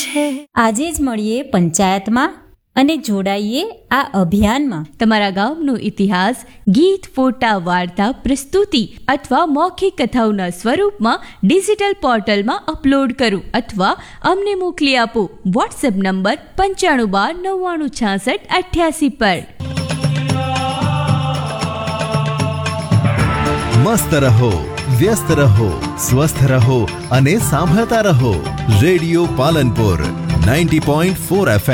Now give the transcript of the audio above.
છે। આજે જ મળીએ પંચાયતમાં અને જોડાઈએ આ અભિયાનમાં। તમારા ગામનો ઇતિહાસ ગીત, ફોટા, વાર્તા, પ્રસ્તુતિ અથવા મૌખિક કથાઓના સ્વરૂપમાં ડિજિટલ પોર્ટલમાં અપલોડ કરો અથવા અમને મોકલી આપો। વોટ્સએપ નંબર 9512996688 પર। મસ્ત રહો, વ્યસ્ત રહો, સ્વસ્થ રહો અને સાંભળતા રહો। Radio Palanpur 90.4 FM।